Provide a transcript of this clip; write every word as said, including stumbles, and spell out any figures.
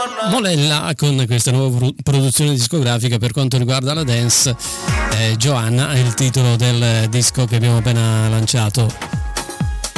Molella con questa nuova produzione discografica per quanto riguarda la dance. eh, Joanna è il titolo del disco che abbiamo appena lanciato.